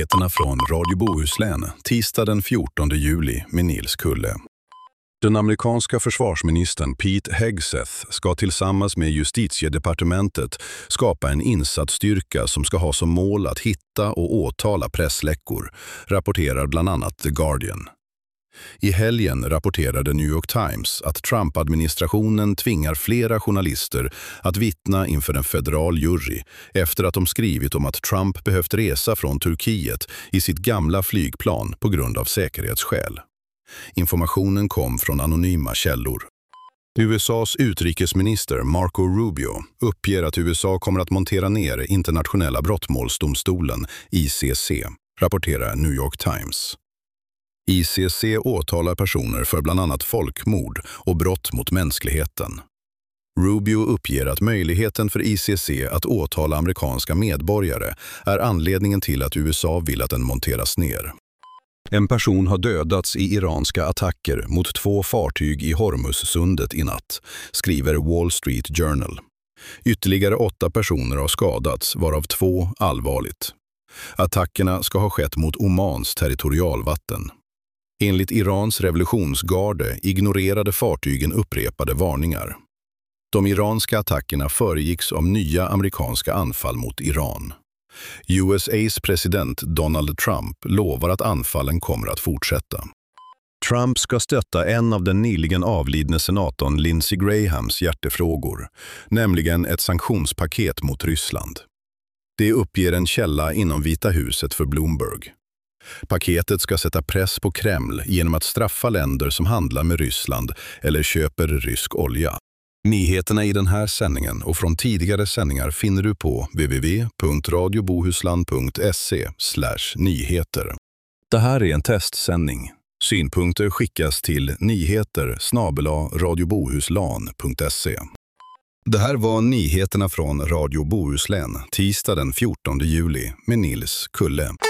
Nyheterna från Radio Bohuslän, tisdag den 14 juli med Nils Kulle. Den amerikanska försvarsministern Pete Hegseth ska tillsammans med justitiedepartementet skapa en insatsstyrka som ska ha som mål att hitta och åtala pressläckor, rapporterar bland annat The Guardian. I helgen rapporterade New York Times att Trump-administrationen tvingar flera journalister att vittna inför en federal jury efter att de skrivit om att Trump behövt resa från Turkiet i sitt gamla flygplan på grund av säkerhetsskäl. Informationen kom från anonyma källor. USAs utrikesminister Marco Rubio uppger att USA kommer att montera ner internationella brottmålsdomstolen ICC, rapporterar New York Times. ICC åtalar personer för bland annat folkmord och brott mot mänskligheten. Rubio uppger att möjligheten för ICC att åtala amerikanska medborgare är anledningen till att USA vill att den monteras ner. En person har dödats i iranska attacker mot 2 fartyg i Hormuzsundet i natt, skriver Wall Street Journal. Ytterligare 8 personer har skadats, varav 2 allvarligt. Attackerna ska ha skett mot Omans territorialvatten. Enligt Irans revolutionsgarde ignorerade fartygen upprepade varningar. De iranska attackerna föregicks av nya amerikanska anfall mot Iran. USAs president Donald Trump lovar att anfallen kommer att fortsätta. Trump ska stötta en av den nyligen avlidne senatorn Lindsey Grahams hjärtefrågor, nämligen ett sanktionspaket mot Ryssland. Det uppger en källa inom Vita huset för Bloomberg. Paketet ska sätta press på Kreml genom att straffa länder som handlar med Ryssland eller köper rysk olja. Nyheterna i den här sändningen och från tidigare sändningar finner du på www.radiobohusland.se/nyheter. Det här är en testsändning. Synpunkter skickas till nyheter@radiobohuslan.se. Det här var nyheterna från Radio Bohuslän, tisdag den 14 juli med Nils Kulle.